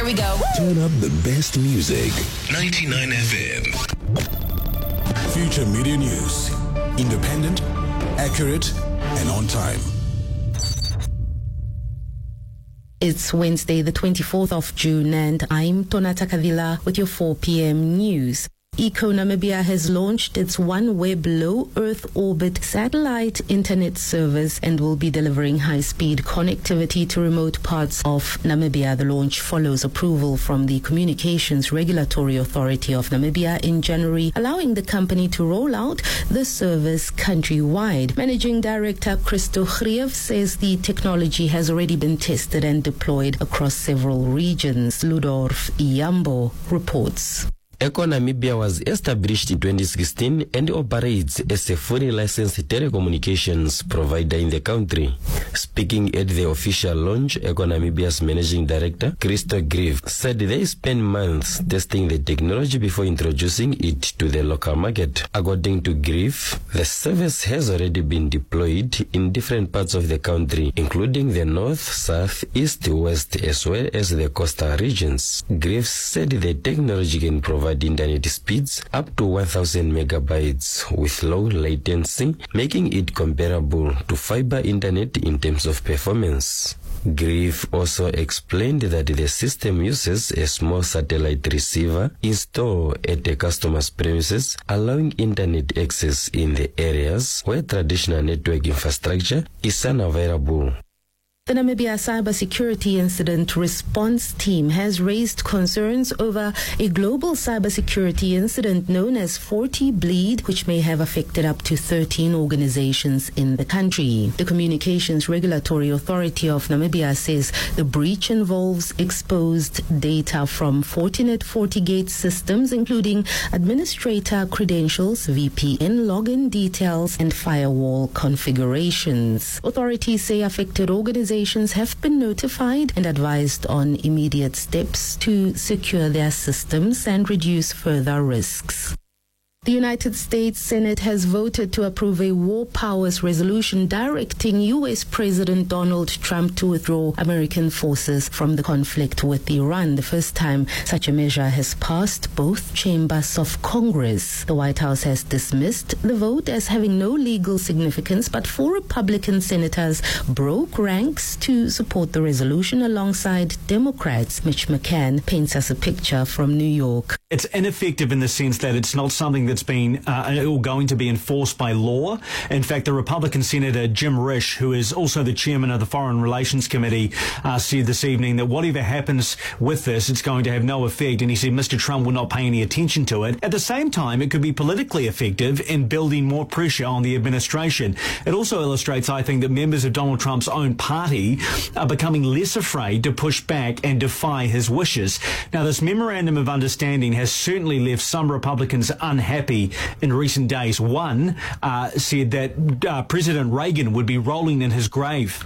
we go. Turn up the best music. 99 FM. Future Media News. Independent, accurate, and on time. It's Wednesday, the 24th of June, and I'm Tonata Kavila with your 4 p.m. news. Eco Namibia has launched its OneWeb low Earth orbit satellite internet service and will be delivering high-speed connectivity to remote parts of Namibia. The launch follows approval from the Communications Regulatory Authority of Namibia in January, allowing the company to roll out the service countrywide. Managing Director Christo Griev says the technology has already been tested and deployed across several regions. Ludorf Iyambo reports. Eco Namibia was established in 2016 and operates as a fully licensed telecommunications provider in the country. Speaking at the official launch, Eco Namibia's managing director, Christo Griev, said they spent months testing the technology before introducing it to the local market. According to Griev, the service has already been deployed in different parts of the country, including the north, south, east, west, as well as the coastal regions. Griev said the technology can provide internet speeds up to 1000 megabytes with low latency, making it comparable to fiber internet in terms of performance. Griev also explained that the system uses a small satellite receiver installed at the customer's premises, allowing internet access in the areas where traditional network infrastructure is unavailable. The Namibia Cybersecurity Incident Response Team has raised concerns over a global cybersecurity incident known as 40 Bleed, which may have affected up to 13 organizations in the country. The Communications Regulatory Authority of Namibia says the breach involves exposed data from Fortinet FortiGate systems, including administrator credentials, VPN login details, and firewall configurations. Authorities say affected organizations have been notified and advised on immediate steps to secure their systems and reduce further risks. The United States Senate has voted to approve a war powers resolution directing U.S. President Donald Trump to withdraw American forces from the conflict with Iran, the first time such a measure has passed both chambers of Congress. The White House has dismissed the vote as having no legal significance, but 4 Republican senators broke ranks to support the resolution alongside Democrats. Mitch McCann paints us a picture from New York. It's ineffective in the sense that it's not something that's been or going to be enforced by law. In fact, the Republican Senator Jim Risch, who is also the chairman of the Foreign Relations Committee, said this evening that whatever happens with this, it's going to have no effect. And he said Mr. Trump will not pay any attention to it. At the same time, it could be politically effective in building more pressure on the administration. It also illustrates, I think, that members of Donald Trump's own party are becoming less afraid to push back and defy his wishes. Now, this memorandum of understanding has certainly left some Republicans unhappy in recent days. One said that President Reagan would be rolling in his grave